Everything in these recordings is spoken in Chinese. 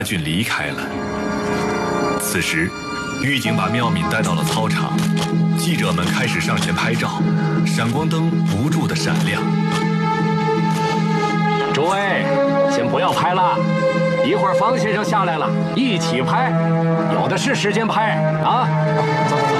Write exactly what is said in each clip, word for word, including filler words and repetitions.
俊离开了。此时，狱警把妙敏带到了操场，记者们开始上前拍照，闪光灯不住地闪亮。 诸位，先不要拍了，一会儿方先生下来了，一起拍，有的是时间拍啊！走走走。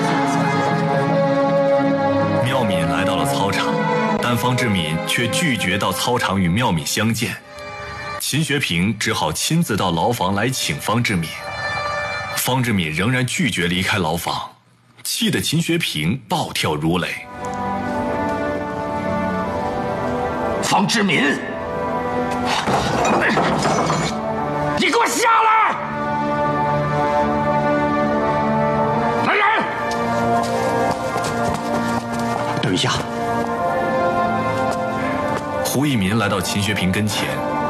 妙敏来到了操场，但方志敏却拒绝到操场与妙敏相见。秦学平只好亲自到牢房来请方志敏。方志敏仍然拒绝离开牢房，气得秦学平暴跳如雷。 方志敏，你给我下来！来人！ 等一下。 胡一民来到秦学平跟前。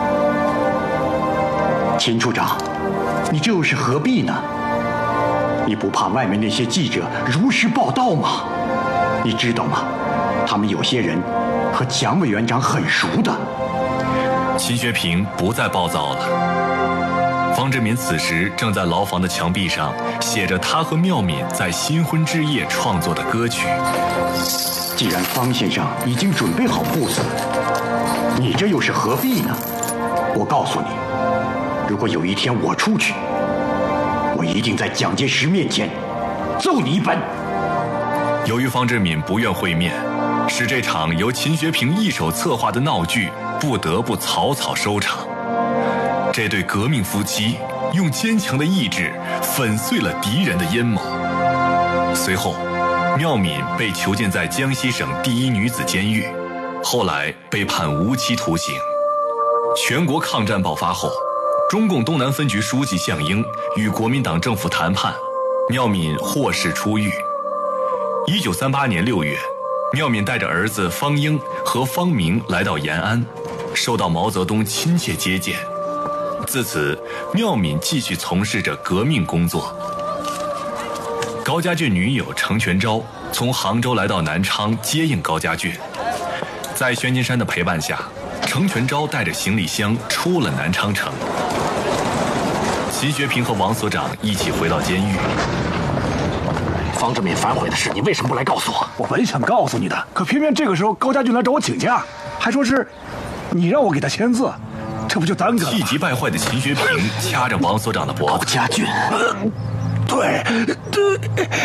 秦处长，你这又是何必呢？你不怕外面那些记者如实报道吗？你知道吗？他们有些人和蒋委员长很熟的。 秦学平不再暴躁了。方志敏此时正在牢房的墙壁上写着他和妙敏在新婚之夜创作的歌曲。 既然方先生已经准备好步子，你这又是何必呢？我告诉你，如果有一天我出去，我一定在蒋介石面前揍你一本。 由于方志敏不愿会面，使这场由秦学平一手策划的闹剧不得不草草收场。这对革命夫妻用坚强的意志粉碎了敌人的阴谋。随后，妙敏被囚禁在江西省第一女子监狱，后来被判无期徒刑。全国抗战爆发后，中共东南分局书记项英与国民党政府谈判，妙敏获释出狱。一九三八年六月，妙敏带着儿子方英和方明来到延安，受到毛泽东亲切接见。自此，妙敏继续从事着革命工作。高家俊女友程全昭从杭州来到南昌接应高家俊，在宣金山的陪伴下，程全昭带着行李箱出了南昌城。秦学平和王所长一起回到监狱。 方志敏反悔的事，你为什么不来告诉我？ 我本想告诉你的，可偏偏这个时候高家俊来找我请假，还说是你让我给他签字，这不就耽搁了吗？ 气急败坏的秦学平掐着王所长的脖子。 高家俊， 呃、对对，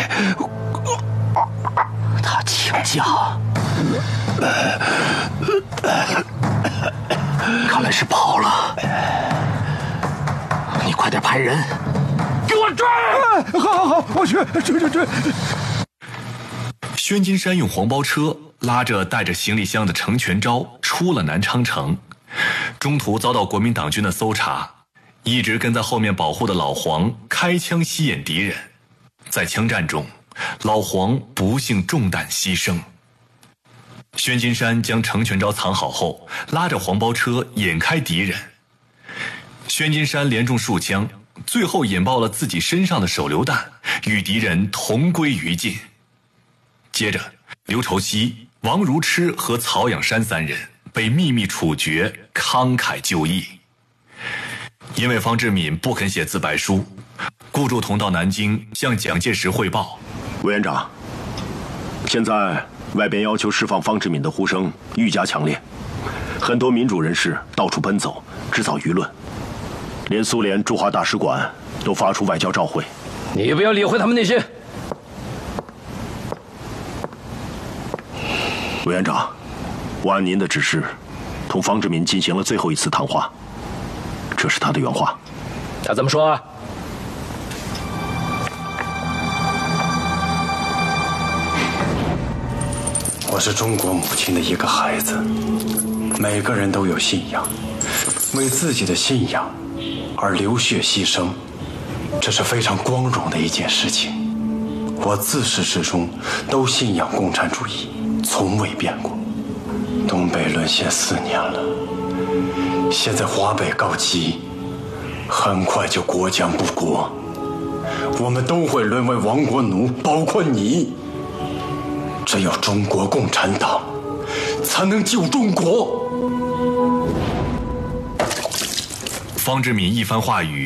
他请假，看来是跑了。你快点派人给我追！ 哎，好好好，我去追追追！ 宣金山用黄包车拉着带着行李箱的程全昭出了南昌城，中途遭到国民党军的搜查，一直跟在后面保护的老黄开枪吸引敌人，在枪战中，老黄不幸中弹牺牲。宣金山将程全昭藏好后，拉着黄包车引开敌人。宣金山连中数枪，最后引爆了自己身上的手榴弹，与敌人同归于尽。接着，刘畴西、王如痴和曹仰山三人被秘密处决，慷慨就义。因为方志敏不肯写自白书，顾祝同到南京向蒋介石汇报。 委员长，现在外边要求释放方志敏的呼声愈加强烈，很多民主人士到处奔走，制造舆论。连苏联驻华大使馆都发出外交照会。 你不要理会他们那些。 委员长，我按您的指示，同方志敏进行了最后一次谈话。这是他的原话。 他怎么说啊？ 我是中国母亲的一个孩子，每个人都有信仰，为自己的信仰而流血牺牲，这是非常光荣的一件事情。我自始至终都信仰共产主义，从未变过。东北沦陷四年了，现在华北告急，很快就国将不国，我们都会沦为亡国奴，包括你。只有中国共产党才能救中国。 方志敏一番话语